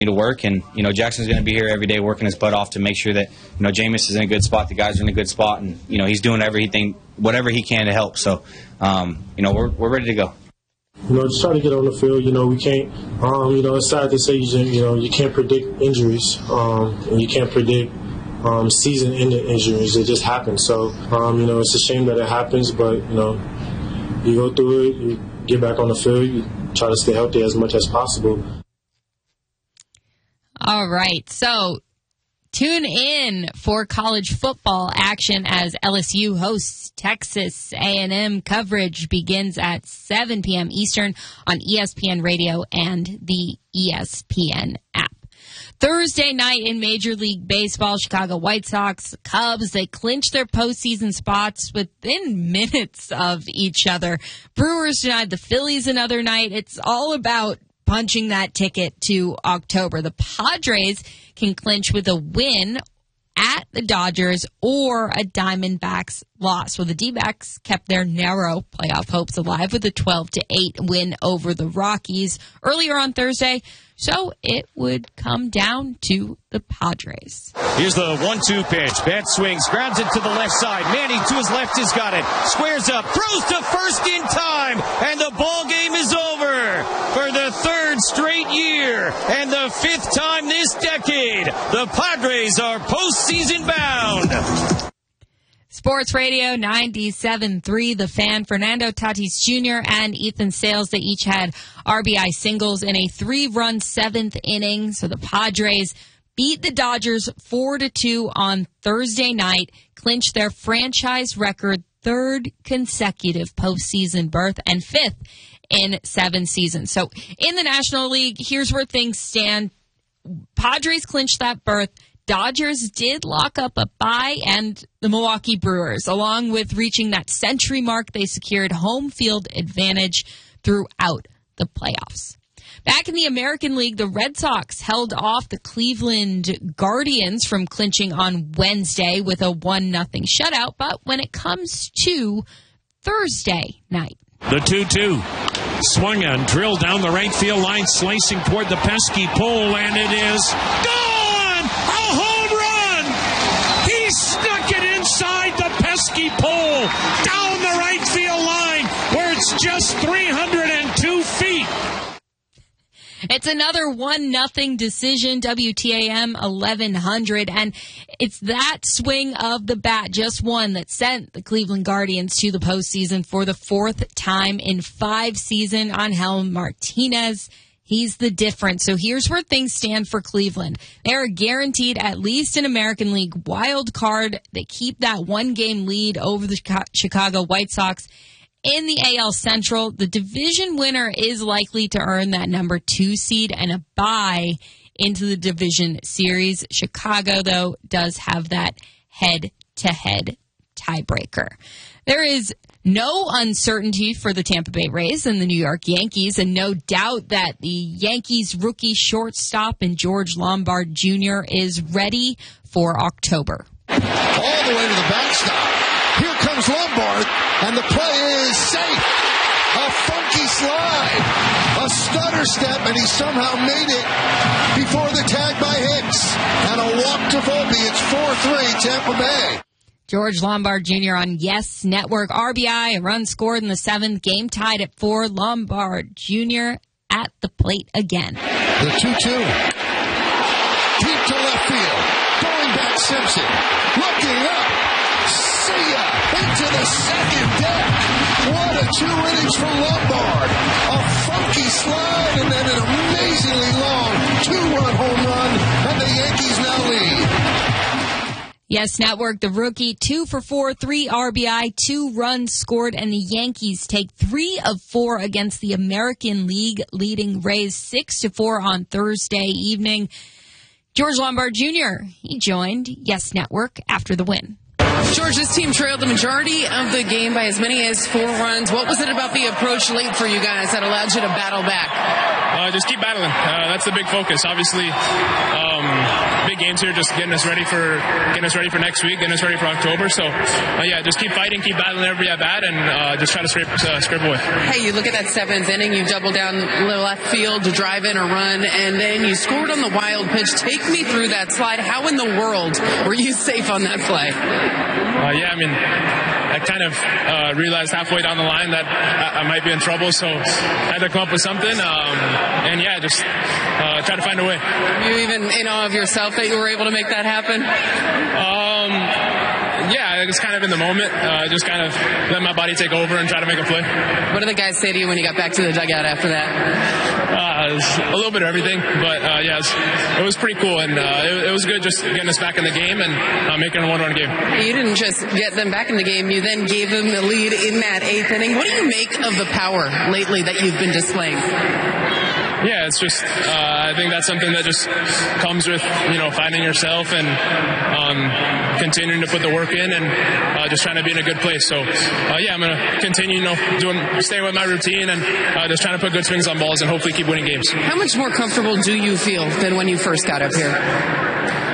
to work, and Jackson's going to be here every day working his butt off to make sure that Jameis is in a good spot, the guys are in a good spot, and he's doing everything, whatever he can to help. So we're ready to go. Just try to get on the field. We can't. It's sad to say you can't predict injuries, and you can't predict season-ending injuries. It just happens. So it's a shame that it happens, but you go through it, you get back on the field, you try to stay healthy as much as possible. All right, so tune in for college football action as LSU hosts Texas A&M. Coverage begins at 7 p.m. Eastern on ESPN Radio and the ESPN app. Thursday night in Major League Baseball, Chicago White Sox, Cubs, they clinched their postseason spots within minutes of each other. Brewers denied the Phillies another night. It's all about punching that ticket to October. The Padres can clinch with a win at the Dodgers or a Diamondbacks loss. Well, the D-backs kept their narrow playoff hopes alive with a 12-8 win over the Rockies earlier on Thursday. So it would come down to the Padres. Here's the 1-2 pitch. Bat swings, grounds it to the left side. Manning to his left has got it. Squares up, throws to first in time, and the ball game is over for the third straight year and the fifth time this decade. The Padres are postseason bound. Sports Radio 97.3, The Fan. Fernando Tatis Jr. and Ethan Sales, they each had RBI singles in a 3-run seventh inning. So the Padres beat the Dodgers 4-2 on Thursday night, clinched their franchise record third consecutive postseason berth and fifth in 7 seasons. So in the National League, here's where things stand. Padres clinched that berth. Dodgers did lock up a bye, and the Milwaukee Brewers, along with reaching that century mark, they secured home field advantage throughout the playoffs. Back in the American League, the Red Sox held off the Cleveland Guardians from clinching on Wednesday with a 1-0 shutout, but when it comes to Thursday night, the 2-2 swung and drilled down the right field line, slicing toward the pesky pole, and it is gone! A home run! He snuck it inside the pesky pole, down the right field line, where it's just 302 feet. It's another 1-0 decision, WTAM 1100, and it's that swing of the bat, just one, that sent the Cleveland Guardians to the postseason for the 4th time in 5 seasons. Angel Martinez, he's the difference. So here's where things stand for Cleveland. They're guaranteed at least an American League wild card. They keep that 1-game lead over the Chicago White Sox. In the AL Central, the division winner is likely to earn that number 2 seed and a bye into the division series. Chicago, though, does have that head-to-head tiebreaker. There is no uncertainty for the Tampa Bay Rays and the New York Yankees, and no doubt that the Yankees rookie shortstop and George Lombard Jr. is ready for October. All the way to the backstop. Here comes Lombard, and the play is safe. A funky slide, a stutter step, and he somehow made it before the tag by Hicks. And a walk to Volpe. It's 4-3 Tampa Bay. George Lombard Jr. on Yes Network. RBI, a run scored in the 7th, game tied at 4. Lombard Jr. at the plate again. The 2-2. Deep to left field. Going back Simpson. Looking up. See ya. Into the second deck. What a 2 innings for Lombard. A funky slide and then an amazingly long 2-run home run. And the Yankees now lead. Yes Network, the rookie, 2 for 4, 3 RBI, 2 runs scored, and the Yankees take 3 of 4 against the American League leading Rays, 6-4 on Thursday evening. George Lombard Jr., he joined Yes Network after the win. George, this team trailed the majority of the game by as many as 4 runs. What was it about the approach late for you guys that allowed you to battle back? Just keep battling. That's the big focus. Obviously, big games here, just getting us ready for next week, getting us ready for October. So, just keep fighting, keep battling every at bat, and just try to scrape away. Hey, you look at that 7th inning, you double down the left field to drive in a run, and then you scored on the wild pitch. Take me through that slide. How in the world were you safe on that play? I kind of realized halfway down the line that I might be in trouble, so I had to come up with something, just try to find a way. Were you even in awe of yourself that you were able to make that happen? I was kind of in the moment, just kind of let my body take over and try to make a play. What did the guys say to you when you got back to the dugout after that? It was a little bit of everything, but it was pretty cool, and it was good just getting us back in the game and making a 1-run game. You didn't just get them back in the game, you then gave them the lead in that 8th inning. What do you make of the power lately that you've been displaying? Yeah, it's just, I think that's something that just comes with, finding yourself and continuing to put the work in and just trying to be in a good place. So, I'm going to continue, staying with my routine and just trying to put good swings on balls and hopefully keep winning games. How much more comfortable do you feel than when you first got up here?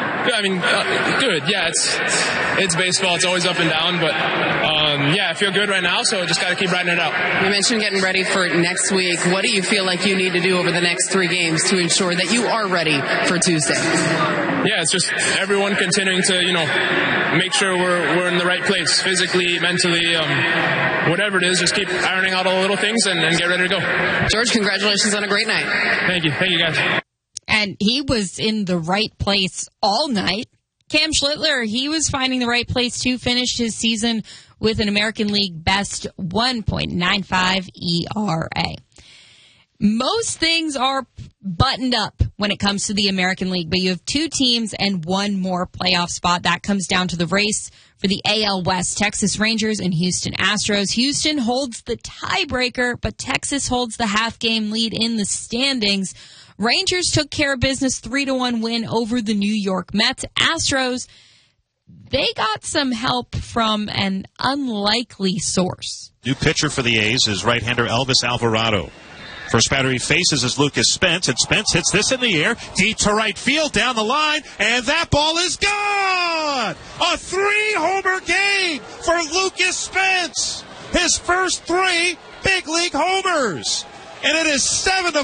Good. Yeah, it's baseball. It's always up and down, but I feel good right now, so just got to keep riding it out. You mentioned getting ready for next week. What do you feel like you need to do over the next 3 games to ensure that you are ready for Tuesday? Yeah, it's just everyone continuing to, make sure we're in the right place, physically, mentally, whatever it is. Just keep ironing out all the little things and get ready to go. George, congratulations on a great night. Thank you, guys. And he was in the right place all night. Cam Schlittler, he was finding the right place too, finished his season with an American League best 1.95 ERA. Most things are buttoned up when it comes to the American League, but you have 2 teams and 1 more playoff spot. That comes down to the race for the AL West, Texas Rangers and Houston Astros. Houston holds the tiebreaker, but Texas holds the half-game lead in the standings. Rangers took care of business, 3-1 win over the New York Mets. Astros, they got some help from an unlikely source. New pitcher for the A's is right-hander Elvis Alvarado. First batter he faces is Lucas Spence, and Spence hits this in the air, deep to right field, down the line, and that ball is gone! A 3-homer game for Lucas Spence! His first 3 big league homers! And it is 7-5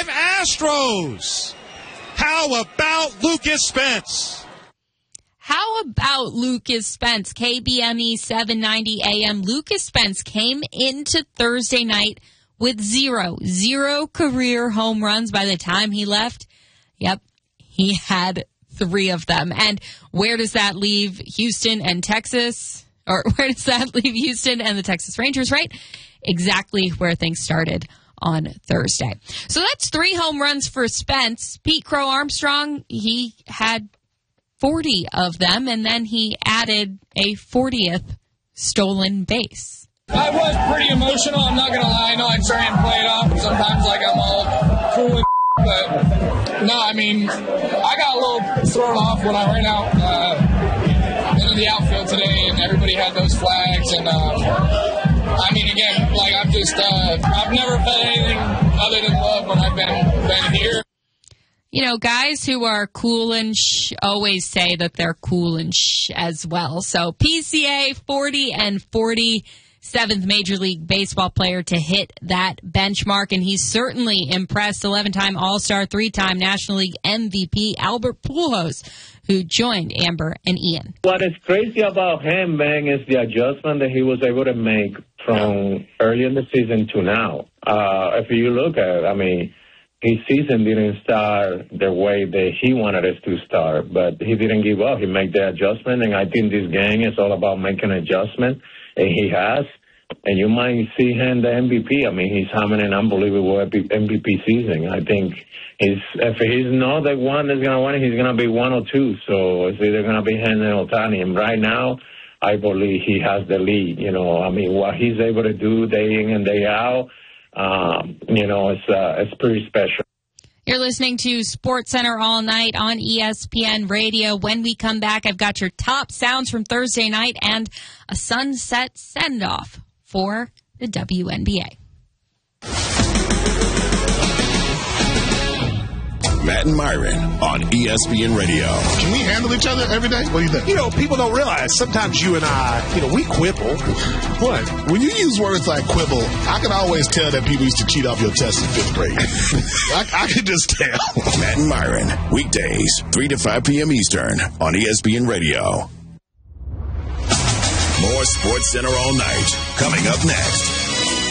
Astros! How about Lucas Spence? How about Lucas Spence? KBME 790 AM. Lucas Spence came into Thursday night with zero career home runs by the time he left. Yep, he had 3 of them. And where does that leave Houston and Texas? Or where does that leave Houston and the Texas Rangers, right? Exactly where things started on Thursday. So that's 3 home runs for Spence. Pete Crow Armstrong, he had 40 of them, and then he added a 40th stolen base. I was pretty emotional, I'm not going to lie. I know I try and play it off sometimes like I'm all cool and but no, I got a little thrown off when I ran out into the outfield today and everybody had those flags and again, like I've never felt anything other than love when I've been here. Guys who are cool and always say that they're cool and as well. So PCA 40 and 40. 7th Major League Baseball player to hit that benchmark, and he's certainly impressed. 11-time All-Star, 3-time National League MVP, Albert Pujols, who joined Amber and Ian. What is crazy about him, man, is the adjustment that he was able to make from early in the season to now. If you look at it, his season didn't start the way that he wanted it to start, but he didn't give up. He made the adjustment, and I think this game is all about making an adjustment. And he has, and you might see him the MVP. He's having an unbelievable MVP season. I think if he's not the one that's going to win, he's going to be 1 or 2. So it's either going to be him or Ohtani. And right now, I believe he has the lead. What he's able to do day in and day out, it's pretty special. You're listening to SportsCenter all night on ESPN Radio. When we come back, I've got your top sounds from Thursday night and a sunset send-off for the WNBA. Matt and Myron on ESPN Radio. Can we handle each other every day? What do you think? You know, people don't realize sometimes you and I, we quibble. What? When you use words like quibble, I can always tell that people used to cheat off your test in 5th grade. I can just tell. Matt and Myron, weekdays, 3 to 5 p.m. Eastern on ESPN Radio. More SportsCenter all night. Coming up next.